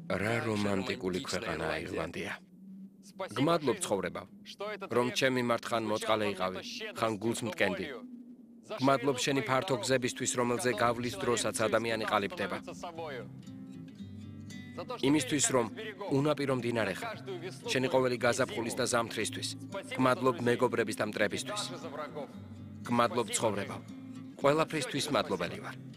რა რომანტიკული ქვეყანაა ირლანდია. გმადლობ ცხოვრებავ, რომ ჩემი მართ ხან მოწყალე იყავი, ხან გულს მტკენდი. გმადლობ შენი ფართო გზებისთვის, რომელზე გავლის დროსაც ადამიანი ყალიბდება. იმისთვის, რომ უნაპირო მდინარე ხარ, შენი ყოველი გაზაფხულის და ზამთრისთვის. გმადლობ მეგობრების და მტრებისთვის. გმადლობ ცხოვრებავ. ყველაფრისთვის მადლობელი ვარ.